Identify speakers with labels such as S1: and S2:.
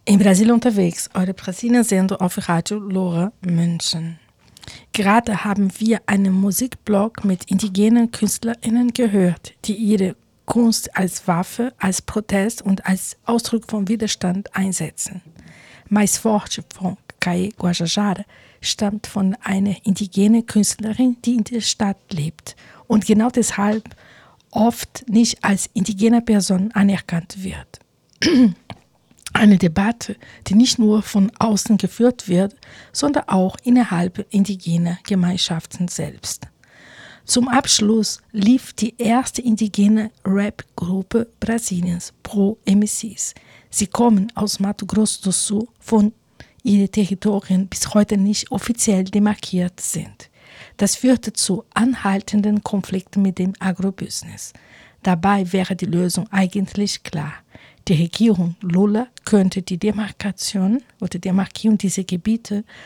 S1: In Brasilien unterwegs, eure Brasilien-Sendung auf Radio Lora München. Gerade haben wir einen Musikblog mit indigenen KünstlerInnen gehört, die ihre Kunst als Waffe, als Protest und als Ausdruck von Widerstand einsetzen. Mais Forte von Caê Guajajara stammt von einer indigenen Künstlerin, die in der Stadt lebt und genau deshalb oft nicht als indigene Person anerkannt wird. Eine Debatte, die nicht nur von außen geführt wird, sondern auch innerhalb indigener Gemeinschaften selbst. Zum Abschluss lief die erste indigene Rap-Gruppe Brasiliens, Pro MCs. Sie kommen aus Mato Grosso do Sul, von ihren Territorien bis heute nicht offiziell demarkiert sind. Das führte zu anhaltenden Konflikten mit dem Agrobusiness. Dabei wäre die Lösung eigentlich klar. Die Regierung Lula könnte die Demarkation oder Demarkierung dieser Gebiete